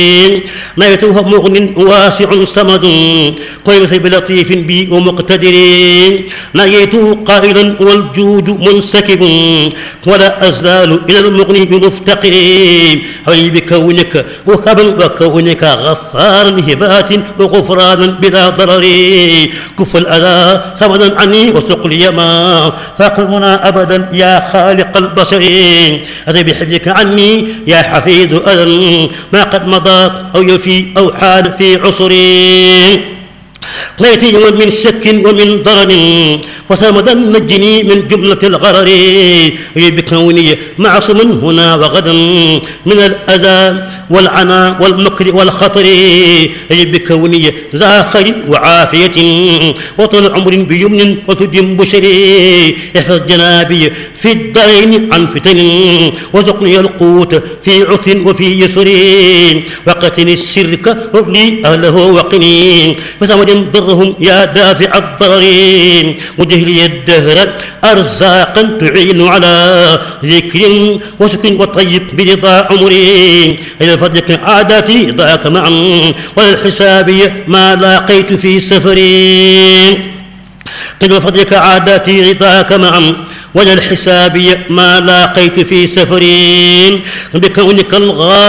نيته مغن واسع صمد قيس بلطيف بي ومقتدر نيته قائلا والجود منسكب ولا أزال إلى المغني مفتقر علي بكونك وهبا وكونك غفارا هبات وغفرانا بلا ضرر كف الأذى ثمنا عني وسق لي ما فاقمنا أبدا يا خالق البشر أتي بحفظك عني يا حفيظ أذى ما قد مضى أو يفي أو حال في عصري قيتي من شك ومن ضرر وسامدا نجني من جملة الغرر بكوني معصم هنا وغدا من الأذى والعنى والمكر والخطر بكوني ذا خير وعافية وطول عمر بيمن وثد بشري احفظ جنابي في الدين عن فتن وزقني القوت في عث وفي يسر وقتني الشرك وابني أهله وقني فثمد ضرهم يا دافع الضرر وجهلي الدهر أرزاقا تعين على ذكر وسكن وطيب برضا عمري إلى فضلك عاداتي ضاك معا والحساب ما لاقيت في سفري قل وفضلك عاداتي رضاك معا وللحساب ما لاقيت في سفري بكونك الغالي